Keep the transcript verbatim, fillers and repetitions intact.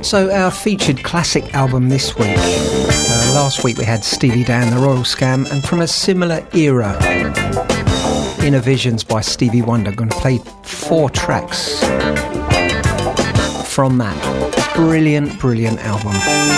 So our featured classic album this week. Uh, last week we had Steely Dan, The Royal Scam, and from a similar era, Inner Visions by Stevie Wonder. I'm going to play four tracks from that brilliant, brilliant album.